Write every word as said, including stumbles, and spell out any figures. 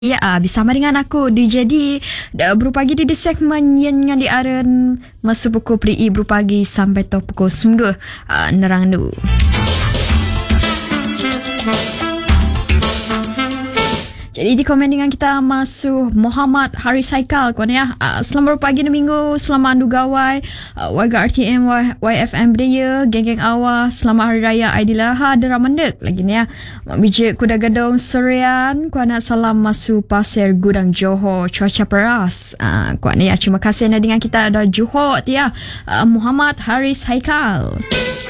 Ya, ah, bersama dengan aku D J D berupagi di segmen yang yang diaren masuk pukul peri berupagi sampai to pukul sembilan uh, nerang du. Jadi di komen dengan kita masuk Muhammad Haris Haikal kuan ya. Uh, selamat berpagi di minggu, selamat andu gawai uh, warga R T M y, Y F M Berdaya, geng-geng awal, selamat hari raya Aidilaha dan Ramandek lagi ni ya. Mak bijak kuda gadong Sorian, kuan nak salam masuk Pasir Gudang Johor, cuaca peras. Uh, kuan ya, terima kasih anda dengan kita ada Johor ya. Uh, Muhammad Haris Haikal.